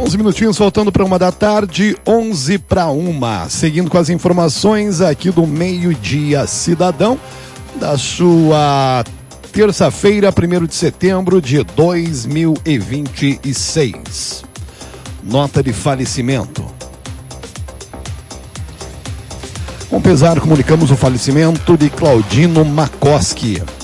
11 minutinhos faltando para 1 da tarde, 11 para 1. Seguindo com as informações aqui do Meio-Dia Cidadão, da sua terça-feira, 1º de setembro de 2026. Nota de falecimento. Com pesar, comunicamos o falecimento de Claudino Makoski.